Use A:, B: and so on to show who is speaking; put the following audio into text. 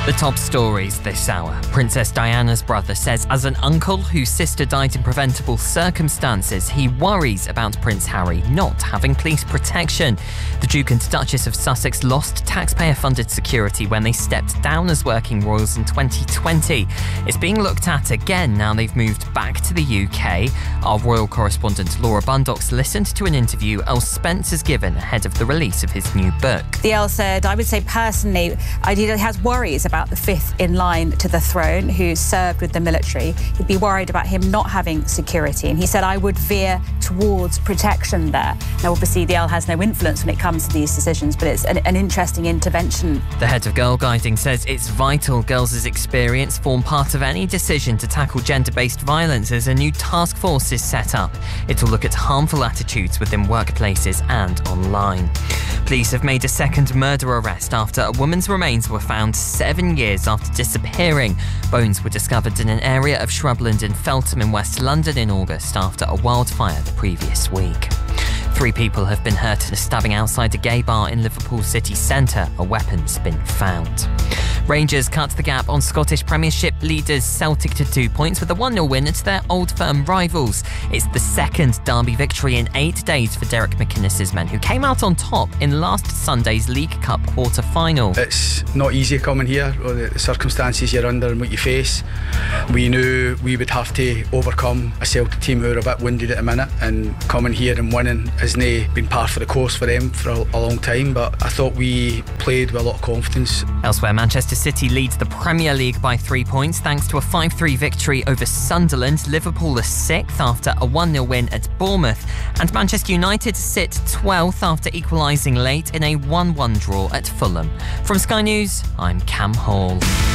A: The top stories this hour. Princess Diana's brother says as an uncle whose sister died in preventable circumstances, he worries about Prince Harry not having police protection. The Duke and Duchess of Sussex lost taxpayer-funded security when they stepped down as working royals in 2020. It's being looked at again now they've moved back to the UK. Our royal correspondent Laura Bundox listened to an interview Earl Spence has given ahead of the release of his new book.
B: The Earl said, I would say personally, he has worries about the fifth in line to the throne who served with the military. He'd be worried about him not having security. And he said, I would veer towards protection there. Now, obviously, the Earl has no influence when it comes to these decisions, but it's an interesting intervention.
A: The head of Girl Guiding says it's vital girls' experience form part of any decision to tackle gender-based violence as a new task force is set up. It'll look at harmful attitudes within workplaces and online. Police have made a second murder arrest after a woman's remains were found 7 years after disappearing. Bones were discovered in an area of shrubland in Feltham in West London in August after a wildfire the previous week. 3 people have been hurt in a stabbing outside a gay bar in Liverpool city centre. A weapon's been found. Rangers cut the gap on Scottish Premiership leaders Celtic to 2 points with a 1-0 win at their Old Firm rivals. It's the second derby victory in 8 days for Derek McInnes's men, who came out on top in last Sunday's League Cup quarter-final.
C: It's not easy coming here, or the circumstances you're under and what you face. We knew we would have to overcome a Celtic team who are a bit wounded at the minute, and coming here and winning hasn't been par for the course for them for a long time, but I thought we played with a lot of confidence.
A: Elsewhere, Manchester City leads the Premier League by 3 points thanks to a 5-3 victory over Sunderland. Liverpool are 6th after a 1-0 win at Bournemouth, and Manchester United sit 12th after equalising late in a 1-1 draw at Fulham. From Sky News, I'm Cam Hall.